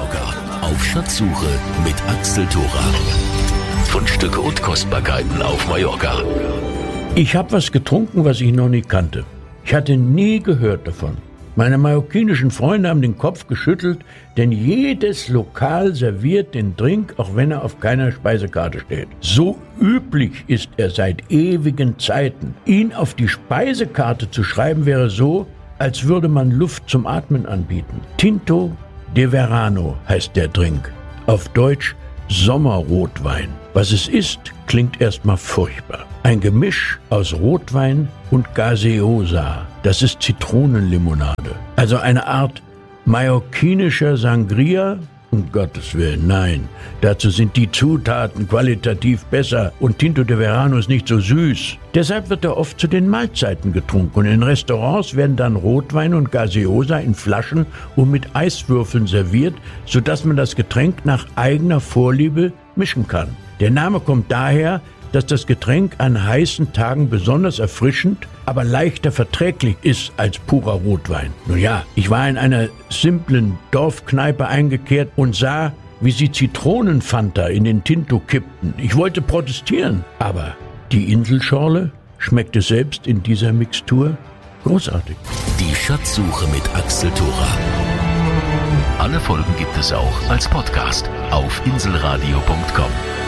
Mallorca auf Schatzsuche mit Axel Thora. Fundstücke und Kostbarkeiten auf Mallorca. Ich habe was getrunken, was ich noch nie kannte. Ich hatte nie gehört davon. Meine mallorquinischen Freunde haben den Kopf geschüttelt, denn jedes Lokal serviert den Drink, auch wenn er auf keiner Speisekarte steht. So üblich ist er seit ewigen Zeiten. Ihn auf die Speisekarte zu schreiben wäre so, als würde man Luft zum Atmen anbieten. Tinto de Verano heißt der Drink. Auf Deutsch Sommerrotwein. Was es ist, klingt erstmal furchtbar. Ein Gemisch aus Rotwein und Gaseosa. Das ist Zitronenlimonade. Also eine Art mallorquinischer Sangria. Um Gottes Willen, nein. Dazu sind die Zutaten qualitativ besser und Tinto de Verano ist nicht so süß. Deshalb wird er oft zu den Mahlzeiten getrunken und in Restaurants werden dann Rotwein und Gaseosa in Flaschen und mit Eiswürfeln serviert, sodass man das Getränk nach eigener Vorliebe mischen kann. Der Name kommt daher, dass das Getränk an heißen Tagen besonders erfrischend, aber leichter verträglich ist als purer Rotwein. Nun ja, ich war in einer simplen Dorfkneipe eingekehrt und sah, wie sie Zitronenfanta in den Tinto kippten. Ich wollte protestieren, aber die Inselschorle schmeckte selbst in dieser Mixtur großartig. Die Schatzsuche mit Axel Thora. Alle Folgen gibt es auch als Podcast auf inselradio.com.